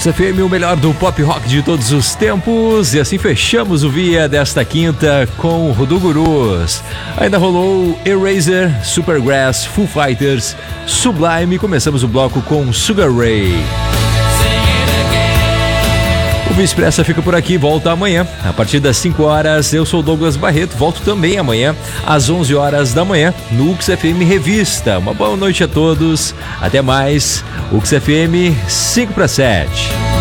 FM, o melhor do pop rock de todos os tempos. E assim fechamos o Via desta quinta com Rudu Gurus. Ainda rolou Eraser, Supergrass, Foo Fighters, Sublime. Começamos o bloco com Sugar Ray. O Via Expressa fica por aqui, volta amanhã a partir das 5 horas. Eu sou Douglas Barreto, volto também amanhã às 11 horas da manhã no UX FM Revista. Uma boa noite a todos, até mais. UX FM 5 para 7.